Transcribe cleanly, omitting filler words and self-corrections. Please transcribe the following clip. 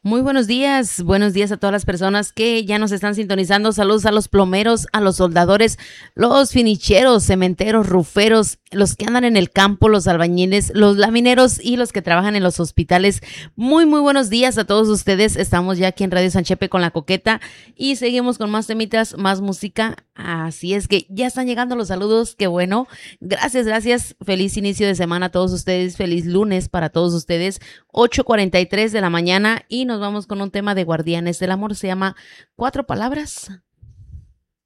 Muy buenos días a todas las personas que ya nos están sintonizando. Saludos a los plomeros, a los soldadores, los finicheros, cementeros, ruferos, los que andan en el campo, los albañiles, los lamineros y los que trabajan en los hospitales. Muy buenos días a todos ustedes. Estamos ya aquí en Radio Sanchepe con La Coqueta y seguimos con más temitas, más música. Así es que ya están llegando los saludos. Qué bueno. Gracias. Feliz inicio de semana a todos ustedes. Feliz lunes para todos ustedes. 8:43 de la mañana y nos vamos con un tema de Guardianes del Amor. Se llama Cuatro Palabras